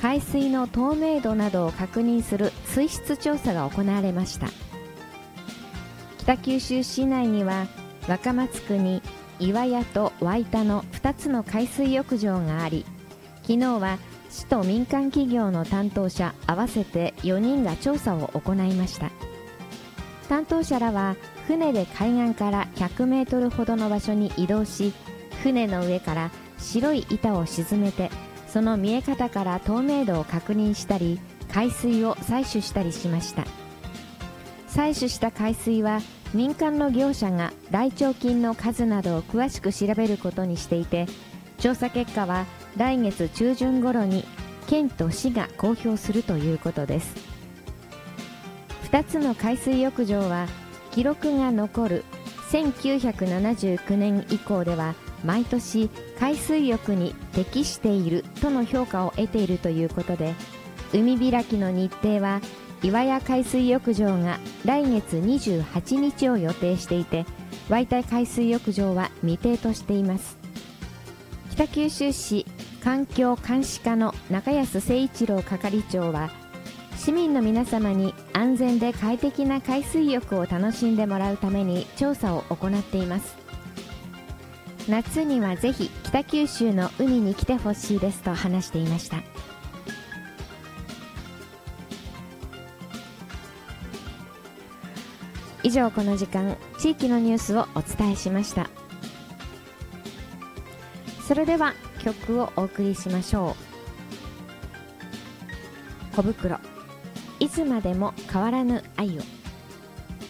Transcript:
海水の透明度などを確認する水質調査が行われました。北九州市内には若松区に岩屋と湧田の2つの海水浴場があり、昨日は市と民間企業の担当者合わせて4人が調査を行いました。担当者らは船で海岸から100メートルほどの場所に移動し、船の上から白い板を沈めて、その見え方から透明度を確認したり、海水を採取したりしました。採取した海水は民間の業者が来庁菌の数などを詳しく調べることにしていて、調査結果は来月中旬頃に県と市が公表するということです。2つの海水浴場は記録が残る1979年以降では毎年海水浴に適しているとの評価を得ているということで、海開きの日程は岩屋海水浴場が来月28日を予定していて、湧田海水浴場は未定としています。北九州市環境監視課の中安誠一郎係長は、市民の皆様に安全で快適な海水浴を楽しんでもらうために調査を行っています。夏にはぜひ北九州の海に来てほしいですと話していました。以上、この時間地域のニュースをお伝えしました。それでは曲をお送りしましょう。小袋、いつまでも変わらぬ愛を。